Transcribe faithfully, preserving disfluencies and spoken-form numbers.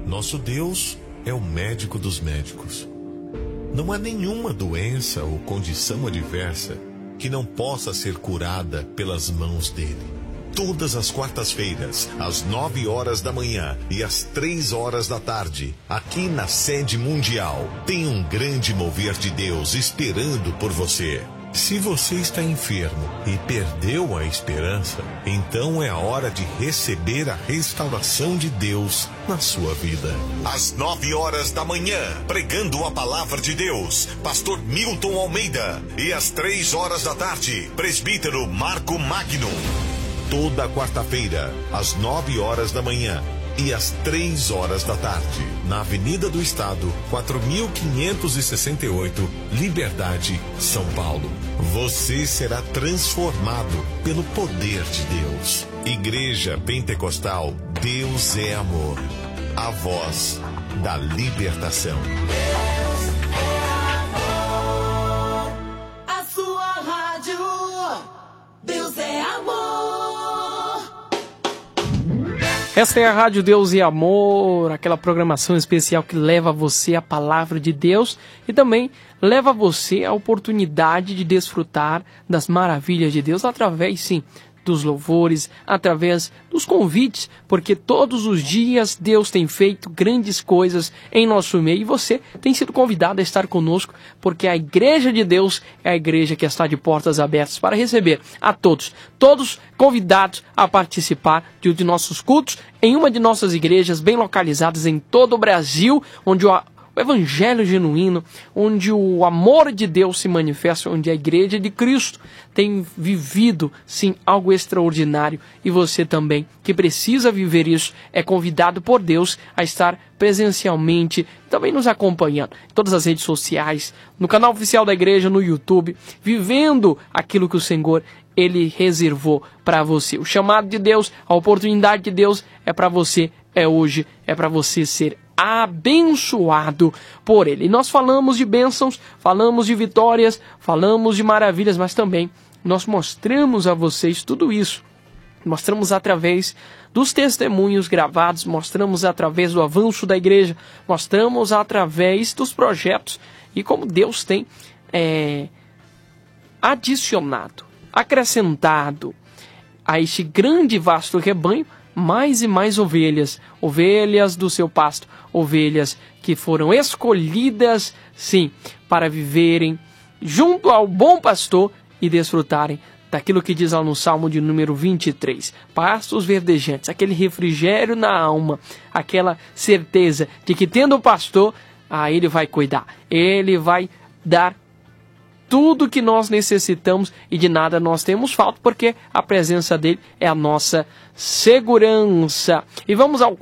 Nosso Deus é o médico dos médicos. Não há nenhuma doença ou condição adversa que não possa ser curada pelas mãos dele. Todas as quartas-feiras, às nove horas da manhã e às três horas da tarde, aqui na sede mundial, tem um grande mover de Deus esperando por você. Se você está enfermo e perdeu a esperança, então é a hora de receber a restauração de Deus na sua vida. Às nove horas da manhã, pregando a palavra de Deus, pastor Milton Almeida. E às três horas da tarde, presbítero Marco Magno. Toda quarta-feira, às nove horas da manhã e às três horas da tarde, na Avenida do Estado, quatro mil quinhentos e sessenta e oito, Liberdade, São Paulo. Você será transformado pelo poder de Deus. Igreja Pentecostal, Deus é amor. A voz da libertação. A sua rádio, Deus é amor. Esta é a Rádio Deus e Amor, aquela programação especial que leva a você a palavra de Deus e também leva a você a oportunidade de desfrutar das maravilhas de Deus através, sim, dos louvores, através dos convites, porque todos os dias Deus tem feito grandes coisas em nosso meio e você tem sido convidado a estar conosco, porque a Igreja de Deus é a igreja que está de portas abertas para receber a todos, todos convidados a participar de um de nossos cultos em uma de nossas igrejas bem localizadas em todo o Brasil, onde o O evangelho genuíno, onde o amor de Deus se manifesta, onde a igreja de Cristo tem vivido, sim, algo extraordinário. E você também, que precisa viver isso, é convidado por Deus a estar presencialmente, também nos acompanhando em todas as redes sociais, no canal oficial da igreja, no YouTube, vivendo aquilo que o Senhor Ele reservou para você. O chamado de Deus, a oportunidade de Deus é para você, é hoje, é para você ser abençoado por Ele. E nós falamos de bênçãos, falamos de vitórias, falamos de maravilhas, mas também nós mostramos a vocês tudo isso. Mostramos através dos testemunhos gravados, mostramos através do avanço da igreja, mostramos através dos projetos e como Deus tem é, adicionado, acrescentado a este grande e vasto rebanho mais e mais ovelhas, ovelhas do seu pasto, ovelhas que foram escolhidas, sim, para viverem junto ao bom pastor e desfrutarem daquilo que diz lá no Salmo de número vinte e três, pastos verdejantes, aquele refrigério na alma, aquela certeza de que tendo o pastor, ah, ele vai cuidar, ele vai dar tudo que nós necessitamos e de nada nós temos falta, porque a presença dele é a nossa segurança. E vamos ao